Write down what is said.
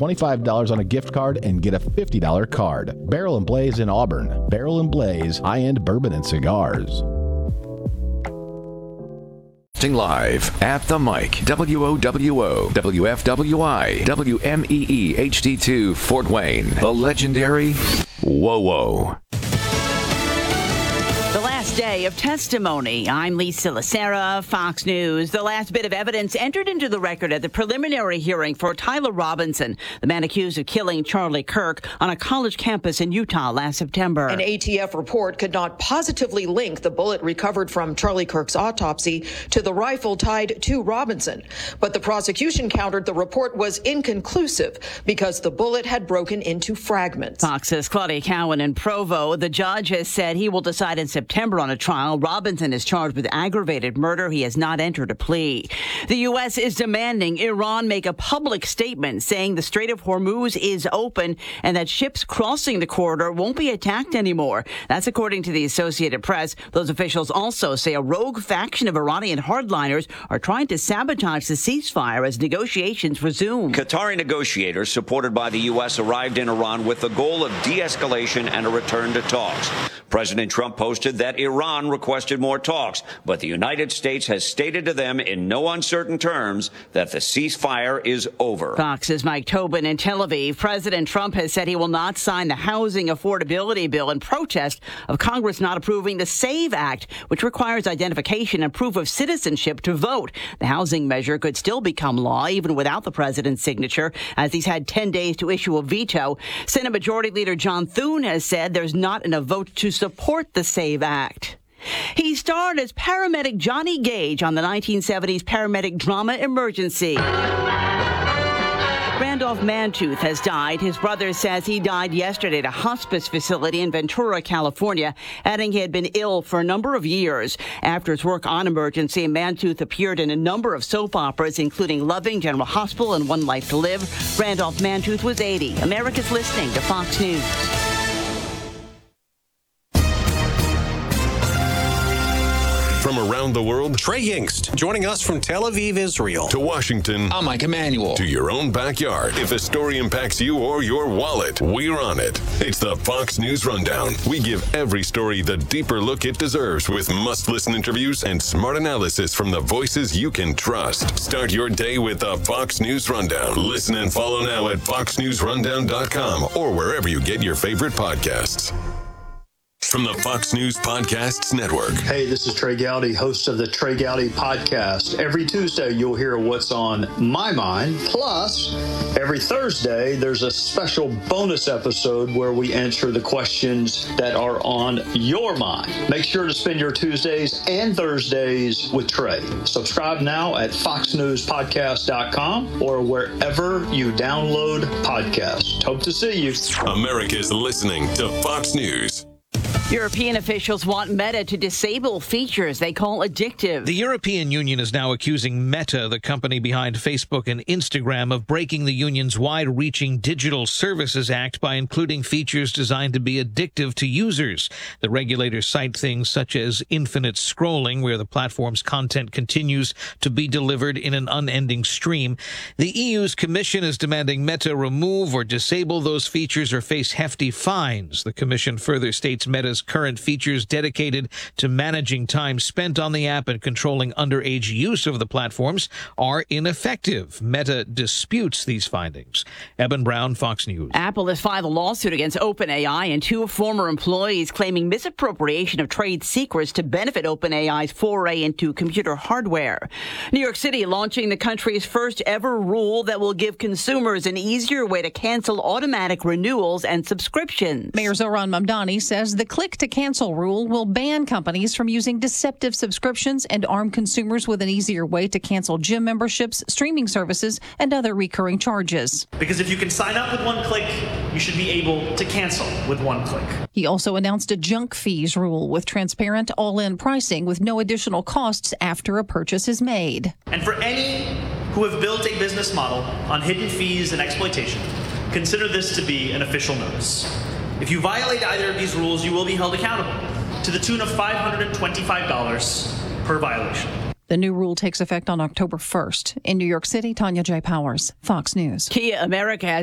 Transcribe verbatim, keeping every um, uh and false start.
twenty-five dollars on a gift card and get a fifty dollars card. Barrel and Blaze in Auburn. Barrel and Blaze, high-end bourbon and cigars. Live at the mic, W O W O, W F W I, W M E E H D two, Fort Wayne, the legendary Whoa Whoa. The last day of testimony. I'm Lisa Lacera, Fox News. The last bit of evidence entered into the record at the preliminary hearing for Tyler Robinson, the man accused of killing Charlie Kirk on a college campus in Utah last September. An A T F report could not positively link the bullet recovered from Charlie Kirk's autopsy to the rifle tied to Robinson. But the prosecution countered the report was inconclusive because the bullet had broken into fragments. Fox's Claudia Cowan in Provo. The judge has said he will decide in September on a trial. Robinson is charged with aggravated murder. He has not entered a plea. The U S is demanding Iran make a public statement saying the Strait of Hormuz is open and that ships crossing the corridor won't be attacked anymore. That's according to the Associated Press. Those officials also say a rogue faction of Iranian hardliners are trying to sabotage the ceasefire as negotiations resume. Qatari negotiators supported by the U S arrived in Iran with the goal of de-escalation and a return to talks. President Trump posted that Iran requested more talks, but the United States has stated to them in no uncertain terms that the ceasefire is over. Fox's Mike Tobin in Tel Aviv. President Trump has said he will not sign the housing affordability bill in protest of Congress not approving the SAVE Act, which requires identification and proof of citizenship to vote. The housing measure could still become law even without the president's signature, as he's had ten days to issue a veto. Senate Majority Leader John Thune has said there's not enough votes to support the SAVE Act. He starred as paramedic Johnny Gage on the nineteen seventies paramedic drama Emergency. Randolph Mantooth has died. His brother says he died yesterday at a hospice facility in Ventura, California, adding he had been ill for a number of years. After his work on Emergency, Mantooth appeared in a number of soap operas, including Loving, General Hospital, and One Life to Live. Randolph Mantooth was eighty. America's listening to Fox News. From around the world, Trey Yingst, joining us from Tel Aviv, Israel. To Washington. I'm Mike Emanuel. To your own backyard. If a story impacts you or your wallet, we're on it. It's the Fox News Rundown. We give every story the deeper look it deserves with must-listen interviews and smart analysis from the voices you can trust. Start your day with the Fox News Rundown. Listen and follow now at fox news rundown dot com or wherever you get your favorite podcasts. From the Fox News Podcasts Network. Hey, this is Trey Gowdy, host of the Trey Gowdy Podcast. Every Tuesday, you'll hear what's on my mind. Plus, every Thursday, there's a special bonus episode where we answer the questions that are on your mind. Make sure to spend your Tuesdays and Thursdays with Trey. Subscribe now at fox news podcast dot com or wherever you download podcasts. Hope to see you. America's listening to Fox News. European officials want Meta to disable features they call addictive. The European Union is now accusing Meta, the company behind Facebook and Instagram, of breaking the union's wide-reaching Digital Services Act by including features designed to be addictive to users. The regulators cite things such as infinite scrolling, where the platform's content continues to be delivered in an unending stream. The E U's Commission is demanding Meta remove or disable those features or face hefty fines. The Commission further states Meta's current features dedicated to managing time spent on the app and controlling underage use of the platforms are ineffective. Meta disputes these findings. Eben Brown, Fox News. Apple has filed a lawsuit against OpenAI and two former employees claiming misappropriation of trade secrets to benefit OpenAI's foray into computer hardware. New York City launching the country's first ever rule that will give consumers an easier way to cancel automatic renewals and subscriptions. Mayor Zohran Mamdani says the click-to-cancel rule will ban companies from using deceptive subscriptions and arm consumers with an easier way to cancel gym memberships, streaming services, and other recurring charges. Because if you can sign up with one click, you should be able to cancel with one click. He also announced a junk fees rule with transparent all-in pricing with no additional costs after a purchase is made. And for any who have built a business model on hidden fees and exploitation, consider this to be an official notice. If you violate either of these rules, you will be held accountable to the tune of five hundred twenty-five dollars per violation. The new rule takes effect on October first. In New York City, Tanya J. Powers, Fox News. Kia America has